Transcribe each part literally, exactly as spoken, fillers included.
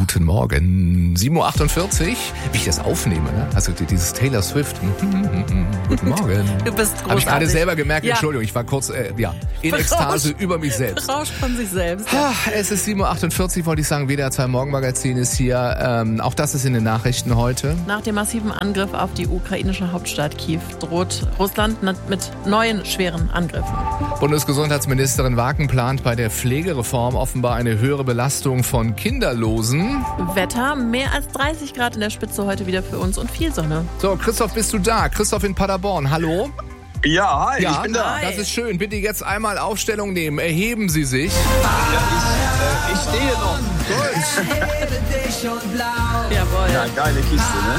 Guten Morgen. sieben Uhr achtundvierzig. Wie ich das aufnehme, ne? Also dieses Taylor Swift. Guten Morgen. Du bist großartig. Habe ich gerade selber gemerkt. Ja. Entschuldigung, ich war kurz äh, ja, in Ekstase über mich selbst. Rauscht von sich selbst. Ja. Es ist sieben Uhr achtundvierzig, wollte ich sagen. W D R zwei Morgenmagazin ist hier. Ähm, auch das ist in den Nachrichten heute. Nach dem massiven Angriff auf die ukrainische Hauptstadt Kiew droht Russland mit neuen schweren Angriffen. Bundesgesundheitsministerin Wagen plant bei der Pflegereform offenbar eine höhere Belastung von Kinderlosen. Wetter, mehr als dreißig Grad in der Spitze heute wieder für uns und viel Sonne. So, Christoph, bist du da? Christoph in Paderborn, hallo? Ja, hi, Ja, ich bin da. das ist schön. Bitte jetzt einmal Aufstellung nehmen. Erheben Sie sich. Ja, ich, äh, ich stehe noch. Jawohl. Ja, geile Kiste, ne?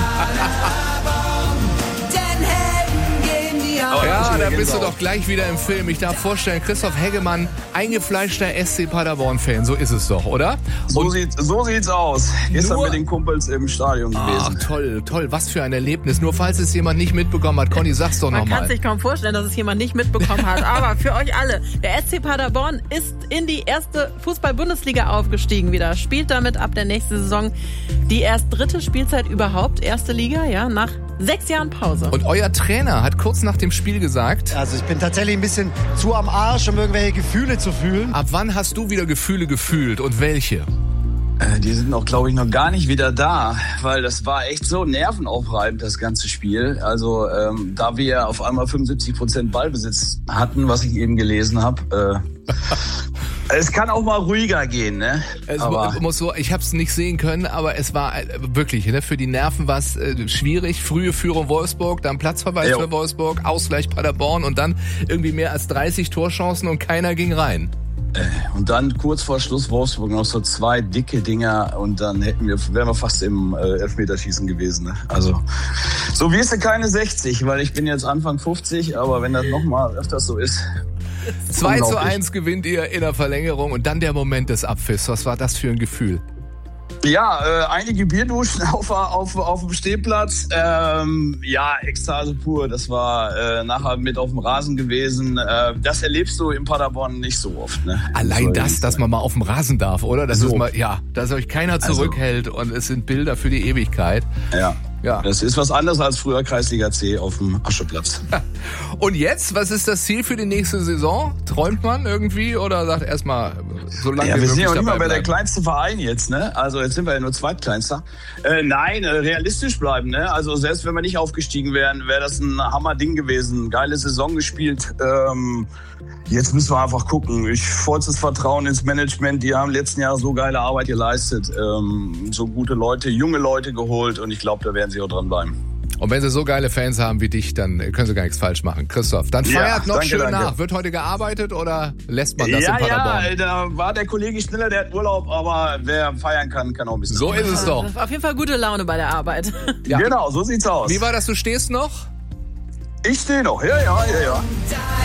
Oh, Ja, ich da bin bist du Gänsehaut. doch gleich wieder im Film. Ich darf vorstellen, Christoph Heggemann, eingefleischter S C Paderborn-Fan. So ist es doch, oder? So, Und sieht, so sieht's aus. Gestern Nur- mit den Kumpels im Stadion Ach, gewesen. toll, toll. Was für ein Erlebnis. Nur falls es jemand nicht mitbekommen hat. Conny, sag's doch Man kann nochmal. sich kaum vorstellen, dass es jemand nicht mitbekommen hat. Aber für euch alle, der S C Paderborn ist in die erste Fußball-Bundesliga aufgestiegen wieder. Spielt damit ab der nächsten Saison die erst dritte Spielzeit überhaupt. Erste Liga, ja, nach sechs Jahren Pause. Und euer Trainer hat kurz nach dem Spiel gesagt, Also ich bin tatsächlich ein bisschen zu am Arsch, um irgendwelche Gefühle zu fühlen. ab wann hast du wieder Gefühle gefühlt und welche? Äh, die sind auch, glaube ich, noch gar nicht wieder da, weil das war echt so nervenaufreibend, das ganze Spiel. Also ähm, da wir auf einmal fünfundsiebzig Prozent Ballbesitz hatten, was ich eben gelesen habe. Äh, es kann auch mal ruhiger gehen, ne? Es Aber muss so, ich habe es nicht sehen können, aber es war äh, wirklich, ne, für die Nerven war es äh, schwierig. Frühe Führung Wolfsburg, dann Platzverweis Jo. für Wolfsburg, Ausgleich Paderborn und dann irgendwie mehr als dreißig Torchancen und keiner ging rein. und dann kurz vor Schluss Wolfsburg noch so zwei dicke Dinger und dann hätten wir, wären wir fast im äh, Elfmeterschießen gewesen. Ne? Also so wirst du keine sechzig, weil ich bin jetzt Anfang fünfzig, aber wenn das nochmal öfters so ist. zwei zu unglaublich. eins gewinnt ihr in der Verlängerung und dann der Moment des Abpfiffs. Was war das für ein Gefühl? Ja, äh, einige Bierduschen auf, auf, auf dem Stehplatz. Ähm, ja, Ekstase pur. Das war äh, nachher mit auf dem Rasen gewesen. Äh, das erlebst du in Paderborn nicht so oft. Ne? Allein So, das, dass man mal auf dem Rasen darf, oder? Das So. ist mal, ja, dass euch keiner Also- zurückhält und es sind Bilder für die Ewigkeit. Ja. Ja. Das ist was anderes als früher Kreisliga C auf dem Ascheplatz. Und jetzt, was ist das Ziel für die nächste Saison? Träumt man irgendwie oder sagt erstmal, so lange Ja, wie wir sind möglich ja auch nicht mal dabei mehr der bleiben? kleinste Verein jetzt, ne? Also jetzt sind wir ja nur zweitkleinster. Äh, nein, äh, realistisch bleiben, ne? Also selbst wenn wir nicht aufgestiegen wären, wäre das ein Hammer-Ding gewesen. Geile Saison gespielt. Ähm, jetzt müssen wir einfach gucken. Ich vollstes Vertrauen ins Management. Die haben letzten Jahr so geile Arbeit geleistet. Ähm, so gute Leute, junge Leute geholt und ich glaube, da werden sie auch dranbleiben. Und wenn sie so geile Fans haben wie dich, dann können sie gar nichts falsch machen. Christoph, dann Ja, feiert noch danke, schön danke. nach. Wird heute gearbeitet oder lässt man das Ja, in Paderborn? ja, da war der Kollege schneller, der hat Urlaub, aber wer feiern kann, kann auch ein bisschen. So ist es doch. Auf jeden Fall gute Laune bei der Arbeit. Ja. Genau, so sieht's aus. Wie war das, du stehst noch? Ich stehe noch, ja, ja, ja, ja.